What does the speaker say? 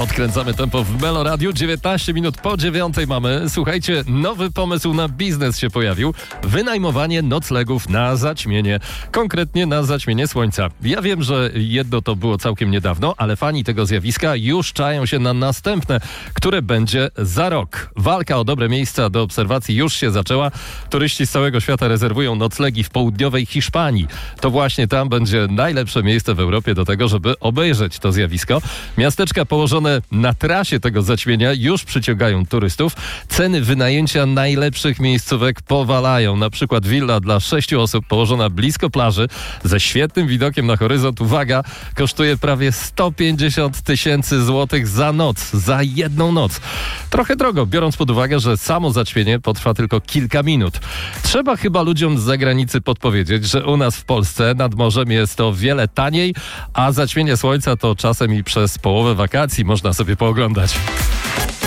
Odkręcamy tempo w Melo Radio. 19 minut po 9 mamy. Słuchajcie, nowy pomysł na biznes się pojawił. Wynajmowanie noclegów na zaćmienie. Konkretnie na zaćmienie słońca. Ja wiem, że jedno to było całkiem niedawno, ale fani tego zjawiska już czają się na następne, które będzie za rok. Walka o dobre miejsca do obserwacji już się zaczęła. Turyści z całego świata rezerwują noclegi w południowej Hiszpanii. To właśnie tam będzie najlepsze miejsce w Europie do tego, żeby obejrzeć to zjawisko. Miasteczka położone na trasie tego zaćmienia już przyciągają turystów. Ceny wynajęcia najlepszych miejscówek powalają. Na przykład willa dla 6 osób położona blisko plaży ze świetnym widokiem na horyzont, uwaga, kosztuje prawie 150 000 złotych za noc, za jedną noc. Trochę drogo, biorąc pod uwagę, że samo zaćmienie potrwa tylko kilka minut. Trzeba chyba ludziom z zagranicy podpowiedzieć, że u nas w Polsce nad morzem jest o wiele taniej, a zaćmienie słońca to czasem i przez połowę wakacji można sobie pooglądać.